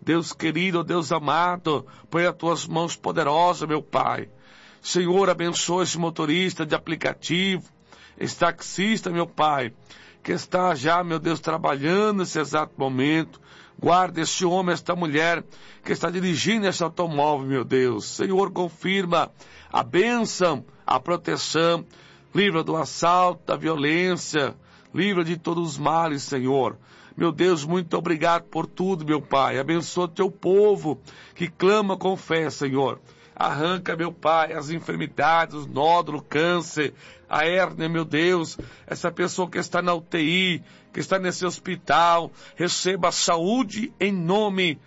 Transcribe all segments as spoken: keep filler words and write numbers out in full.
Deus querido, Deus amado, põe as tuas mãos poderosas, meu Pai. Senhor, abençoa esse motorista de aplicativo, esse taxista, meu Pai, que está já, meu Deus, trabalhando nesse exato momento. Guarda esse homem, esta mulher que está dirigindo esse automóvel, meu Deus. Senhor, confirma a bênção, a proteção, livra do assalto, da violência, livra de todos os males, Senhor. Meu Deus, muito obrigado por tudo, meu Pai. Abençoa o teu povo que clama com fé, Senhor. Arranca, meu Pai, as enfermidades, os nódulos, câncer, a hérnia, meu Deus. Essa pessoa que está na U T I, que está nesse hospital, receba saúde em nome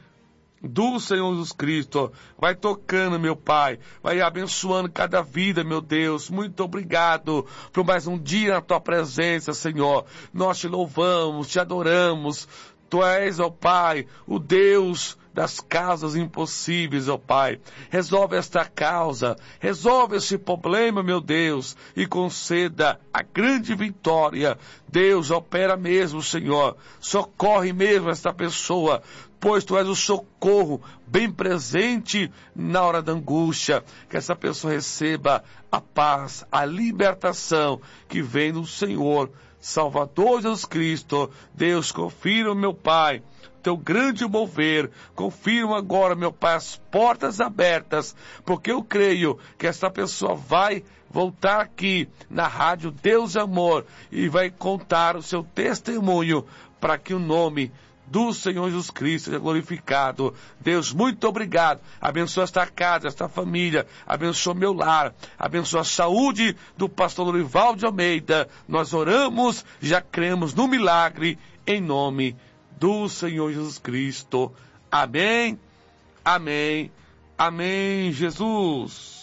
do Senhor Jesus Cristo. Vai tocando, meu Pai, vai abençoando cada vida, meu Deus. Muito obrigado por mais um dia na tua presença, Senhor. Nós te louvamos, te adoramos. Tu és, ó Pai, o Deus das causas impossíveis, ó Pai. Resolve esta causa, resolve esse problema, meu Deus, e conceda a grande vitória. Deus, opera mesmo, Senhor. Socorre mesmo esta pessoa, pois Tu és o socorro bem presente na hora da angústia. Que essa pessoa receba a paz, a libertação que vem do Senhor, Salvador Jesus Cristo. Deus, confirma, meu Pai, Teu grande mover. Confirma agora, meu Pai, as portas abertas, porque eu creio que essa pessoa vai voltar aqui na rádio Deus Amor e vai contar o seu testemunho para que o nome do Senhor Jesus Cristo seja glorificado. Deus, muito obrigado. Abençoa esta casa, esta família. Abençoa meu lar. Abençoa a saúde do pastor Lorival de Almeida. Nós oramos, já cremos no milagre, em nome do Senhor Jesus Cristo. Amém, amém, amém, Jesus.